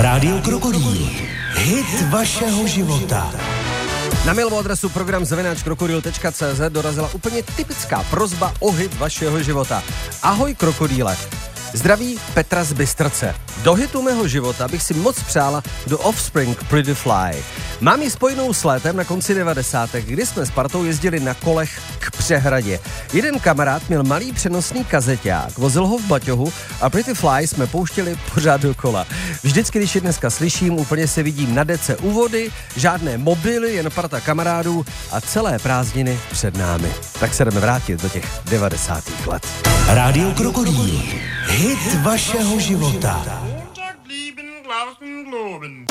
Rádio Krokodýl. Hit vašeho života. Na mailovou adresu program@krokodil.cz dorazila úplně typická prosba o hit vašeho života. Ahoj krokodýle. Zdraví Petra z Bystrce. Do hitu mého života bych si moc přála do Offspring Pretty Fly. Mám ji spojenou s létem na konci 90. kdy jsme s partou jezdili na kolech k přehradě. Jeden kamarád měl malý přenosný kazeťák, vozil ho v baťohu a Pretty Fly jsme pouštěli pořád dokola. Vždycky, když ji dneska slyším, úplně se vidím na dece u vody, žádné mobily, jen parta kamarádů a celé prázdniny před námi. Tak se jdeme vrátit do těch 90. let. Rádio Krokodýl. Hit vašeho života.